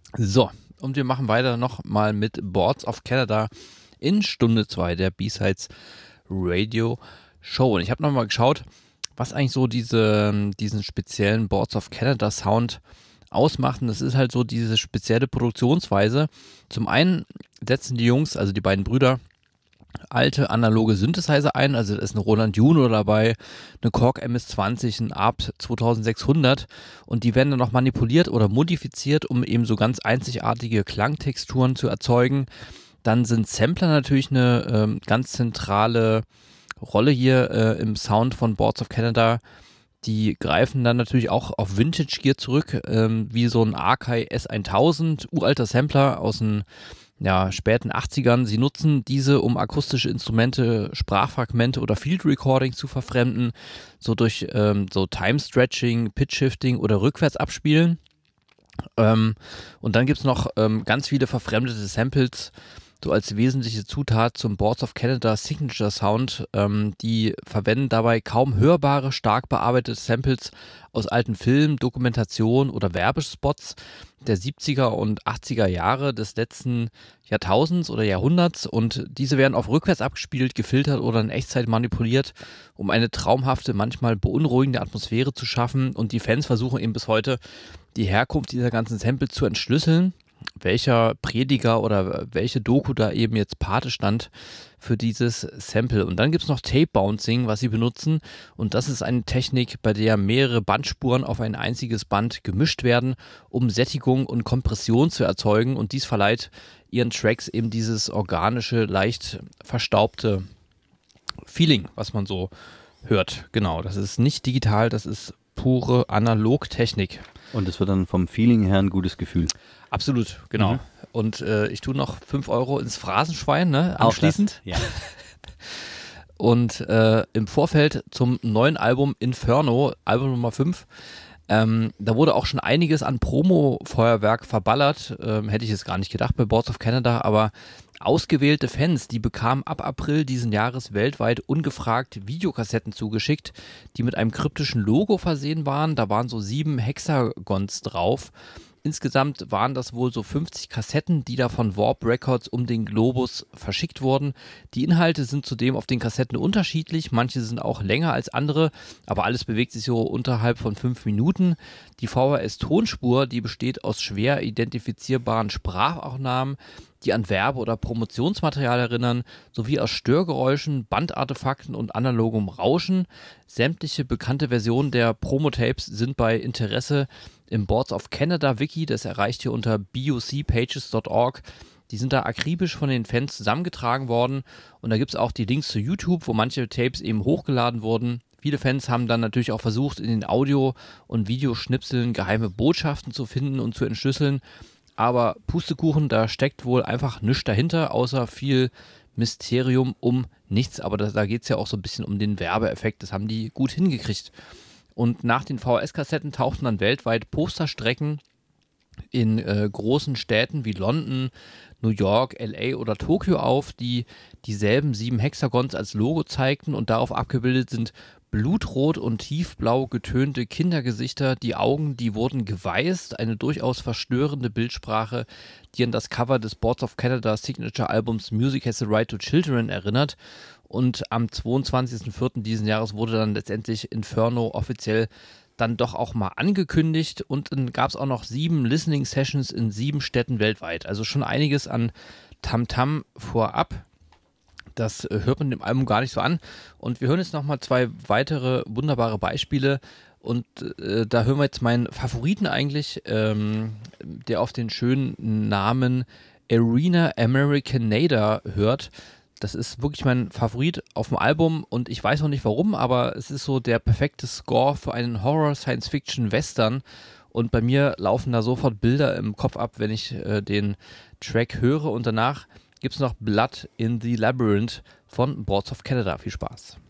So, und wir machen weiter nochmal mit Boards of Canada in Stunde 2 der B-Sides Radio Show. Und ich habe nochmal geschaut, was eigentlich so diesen speziellen Boards of Canada Sound ausmacht. Und das ist halt so diese spezielle Produktionsweise. Zum einen setzen die Jungs, also die beiden Brüder, alte analoge Synthesizer ein, also da ist ein Roland Juno dabei, eine Korg MS-20, ein ARP 2600 und die werden dann noch manipuliert oder modifiziert, um eben so ganz einzigartige Klangtexturen zu erzeugen. Dann sind Sampler natürlich eine ganz zentrale Rolle hier im Sound von Boards of Canada. Die greifen dann natürlich auch auf Vintage Gear zurück, wie so ein Akai S1000, uralter Sampler aus den späten 80ern. Sie nutzen diese, um akustische Instrumente, Sprachfragmente oder Field Recording zu verfremden, so durch so Time Stretching, Pitch Shifting oder rückwärts abspielen. Und dann gibt es noch ganz viele verfremdete Samples, so als wesentliche Zutat zum Boards of Canada Signature Sound. Die verwenden dabei kaum hörbare, stark bearbeitete Samples aus alten Filmen, Dokumentationen oder Werbespots der 70er und 80er Jahre des letzten Jahrtausends oder Jahrhunderts, und diese werden auf rückwärts abgespielt, gefiltert oder in Echtzeit manipuliert, um eine traumhafte, manchmal beunruhigende Atmosphäre zu schaffen, und die Fans versuchen eben bis heute die Herkunft dieser ganzen Samples zu entschlüsseln, welcher Prediger oder welche Doku da eben jetzt Pate stand für dieses Sample. Und dann gibt es noch Tape Bouncing, was sie benutzen, und das ist eine Technik, bei der mehrere Bandspuren auf ein einziges Band gemischt werden, um Sättigung und Kompression zu erzeugen, und dies verleiht ihren Tracks eben dieses organische, leicht verstaubte Feeling, was man so hört. Genau, das ist nicht digital, das ist pure Analogtechnik. Und es wird dann vom Feeling her ein gutes Gefühl. Absolut, genau. Mhm. Und ich tue noch 5 Euro ins Phrasenschwein, ne, anschließend. Ja. Und im Vorfeld zum neuen Album Inferno, Album Nummer 5, da wurde auch schon einiges an Promo-Feuerwerk verballert. Hätte ich jetzt gar nicht gedacht bei Boards of Canada, aber ausgewählte Fans, die bekamen ab April diesen Jahres weltweit ungefragt Videokassetten zugeschickt, die mit einem kryptischen Logo versehen waren. Da waren so 7 Hexagons drauf. Insgesamt waren das wohl so 50 Kassetten, die da von Warp Records um den Globus verschickt wurden. Die Inhalte sind zudem auf den Kassetten unterschiedlich, manche sind auch länger als andere, aber alles bewegt sich so unterhalb von 5 Minuten. Die VHS-Tonspur, die besteht aus schwer identifizierbaren Sprachaufnahmen, die an Werbe- oder Promotionsmaterial erinnern, sowie aus Störgeräuschen, Bandartefakten und analogem Rauschen. Sämtliche bekannte Versionen der Promotapes sind bei Interesse im Boards of Canada Wiki, das erreicht ihr unter bocpages.org. Die sind da akribisch von den Fans zusammengetragen worden, und da gibt es auch die Links zu YouTube, wo manche Tapes eben hochgeladen wurden. Viele Fans haben dann natürlich auch versucht, in den Audio- und Videoschnipseln geheime Botschaften zu finden und zu entschlüsseln, aber Pustekuchen, da steckt wohl einfach nichts dahinter, außer viel Mysterium um nichts. Aber da geht es ja auch so ein bisschen um den Werbeeffekt, das haben die gut hingekriegt. Und nach den VHS-Kassetten tauchten dann weltweit Posterstrecken in großen Städten wie London, New York, LA oder Tokio auf, die dieselben 7 Hexagons als Logo zeigten, und darauf abgebildet sind blutrot und tiefblau getönte Kindergesichter. Die Augen, die wurden geweißt, eine durchaus verstörende Bildsprache, die an das Cover des Boards of Canada Signature Albums Music Has the Right to Children erinnert. Und am 22.04. diesen Jahres wurde dann letztendlich Inferno offiziell dann doch auch mal angekündigt, und dann gab es auch noch 7 Listening Sessions in 7 Städten weltweit. Also schon einiges an Tamtam vorab. Das hört man dem Album gar nicht so an. Und wir hören jetzt nochmal 2 weitere wunderbare Beispiele. Und da hören wir jetzt meinen Favoriten eigentlich, der auf den schönen Namen Arena Americanator hört. Das ist wirklich mein Favorit auf dem Album, und ich weiß noch nicht warum, aber es ist so der perfekte Score für einen Horror-Science-Fiction-Western, und bei mir laufen da sofort Bilder im Kopf ab, wenn ich den Track höre, und danach gibt es noch Blood in the Labyrinth von Boards of Canada. Viel Spaß.